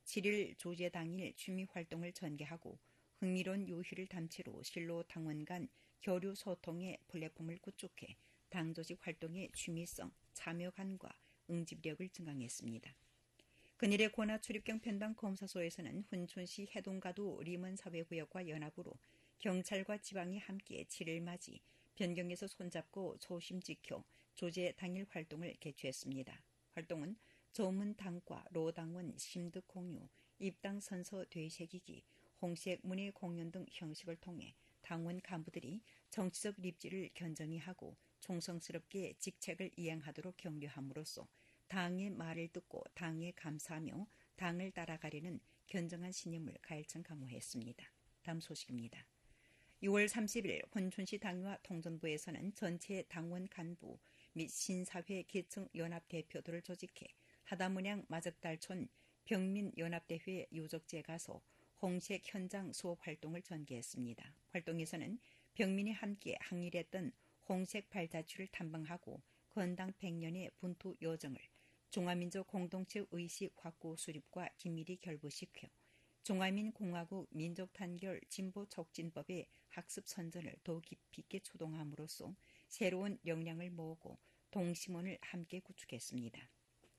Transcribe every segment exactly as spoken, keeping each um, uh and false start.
칠 일 조제 당일 취미 활동을 전개하고 흥미로운 요희를 담채로 실로 당원 간 교류 소통의 플랫폼을 구축해 당 조직 활동의 취미성, 참여감과 응집력을 증강했습니다. 근일의 고나 출입경 편당 검사소에서는 훈촌시 해동가도 리먼사회구역과 연합으로 경찰과 지방이 함께 칠 일 맞이 변경에서 손잡고 초심 지켜 조제 당일 활동을 개최했습니다. 활동은 조문 당과 로당원 심득 공유, 입당 선서 되새기기, 홍색 문예 공연 등 형식을 통해 당원 간부들이 정치적 입지를 견정히 하고 충성스럽게 직책을 이행하도록 격려함으로써 당의 말을 듣고 당에 감사하며 당을 따라가려는 견정한 신념을 가일청 강화했습니다. 다음 소식입니다. 유월 삼십일 혼촌시 당위와 통전부에서는 전체 당원 간부 및 신사회 계층 연합 대표들을 조직해 하다문양 마적달촌 병민연합대회 유적지에 가서 홍색 현장 수업 활동을 전개했습니다. 활동에서는 병민이 함께 항일했던 홍색 발자취를 탐방하고 건당 백 년의 분투 여정을 중화민족 공동체 의식 확고 수립과 긴밀히 결부시켜 중화민공화국 민족단결 진보 촉진법의 학습 선전을 더 깊이 있게 추동함으로써 새로운 역량을 모으고 동심원을 함께 구축했습니다.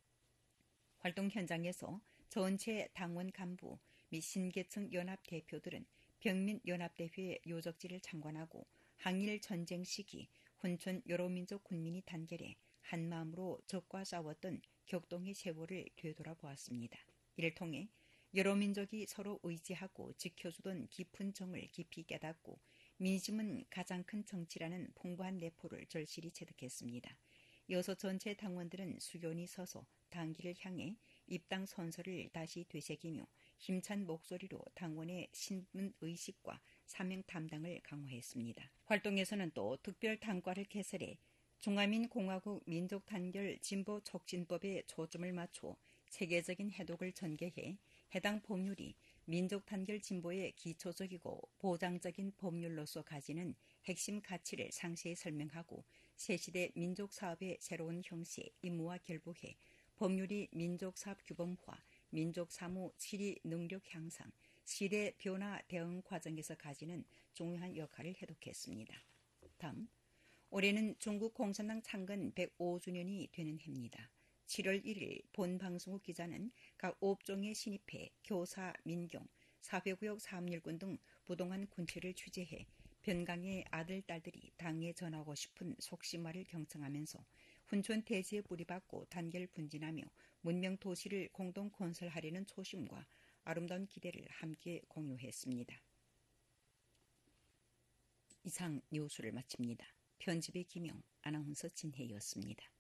활동 현장에서 전체 당원 간부 및 신계층 연합 대표들은 병민연합대회 요적지를 참관하고 항일 전쟁 시기 혼촌 여로민족 군민이 단결해 한마음으로 적과 싸웠던 격동의 세월을 되돌아보았습니다. 이를 통해 여러 민족이 서로 의지하고 지켜주던 깊은 정을 깊이 깨닫고 민심은 가장 큰 정치라는 풍부한 내포를 절실히 체득했습니다. 이어서 전체 당원들은 수견이 서서 당기를 향해 입당 선서를 다시 되새기며 힘찬 목소리로 당원의 신분 의식과 사명 담당을 강화했습니다. 활동에서는 또 특별 당과를 개설해 중화민공화국 민족단결 진보 촉진법에 초점을 맞춰 체계적인 해독을 전개해 해당 법률이 민족단결 진보의 기초적이고 보장적인 법률로서 가지는 핵심 가치를 상세히 설명하고 새시대 민족사업의 새로운 형식에 임무와 결부해 법률이 민족사업 규범화, 민족사무 질의 능력 향상, 시대 변화 대응 과정에서 가지는 중요한 역할을 해독했습니다. 다음, 올해는 중국 공산당 창건 백오 주년이 되는 해입니다. 칠월 일일 본방송국 기자는 각 업종에 신입해 교사, 민경, 사회구역 사업일군 등 부동한 군체를 취재해 변강의 아들, 딸들이 당에 전하고 싶은 속심말을 경청하면서 훈촌 대지에 뿌리박고 단결 분진하며 문명 도시를 공동 건설하려는 초심과 아름다운 기대를 함께 공유했습니다. 이상 뉴스를 마칩니다. 편집의 김영, 아나운서 진혜였습니다.